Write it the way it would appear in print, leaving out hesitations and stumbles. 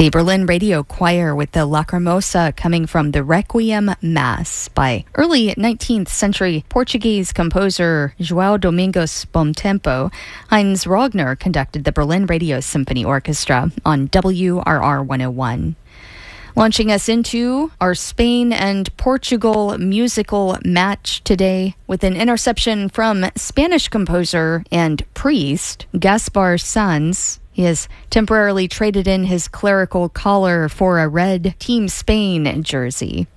The Berlin Radio Choir with the Lacrimosa coming from the Requiem Mass by early 19th century Portuguese composer João Domingos Bomtempo. Heinz Rogner conducted the Berlin Radio Symphony Orchestra on WRR 101. Launching us into our Spain and Portugal musical match today with an interception from Spanish composer and priest Gaspar Sanz. He has temporarily traded in his clerical collar for a red Team Spain jersey.